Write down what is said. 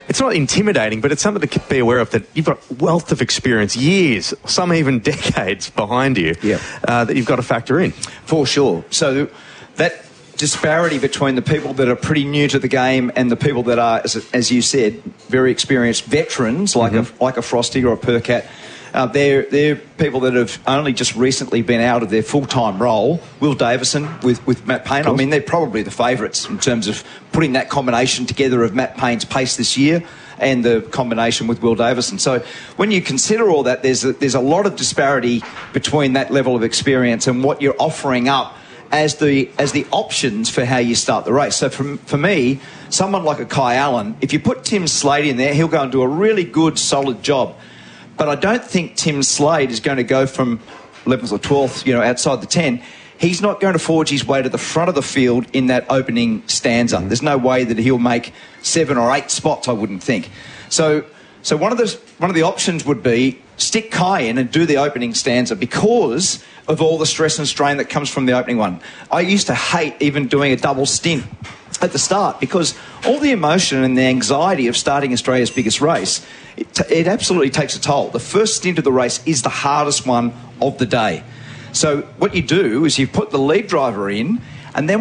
It's not intimidating, but it's something to be aware of, that you've got wealth of experience, years, some even decades behind you, that you've got to factor in. For sure. So that disparity between the people that are pretty new to the game and the people that are, as you said, very experienced veterans like a Frosty or a Percat, they're people that have only just recently been out of their full-time role. Will Davison with Matt Payne, I mean, they're probably the favourites in terms of putting that combination together of Matt Payne's pace this year and the combination with Will Davison. So when you consider all that, there's a lot of disparity between that level of experience and what you're offering up as the options for how you start the race. So for me, someone like a Kai Allen, if you put Tim Slade in there, he'll go and do a really good, solid job. But I don't think Tim Slade is going to go from 11th or 12th, outside the 10. He's not going to forge his way to the front of the field in that opening stanza. There's no way that he'll make 7 or 8 spots, I wouldn't think. So one of the options would be stick Kai in and do the opening stanza because of all the stress and strain that comes from the opening one. I used to hate even doing a double stint at the start because all the emotion and the anxiety of starting Australia's biggest race, it absolutely takes a toll. The first stint of the race is the hardest one of the day. So what you do is you put the lead driver in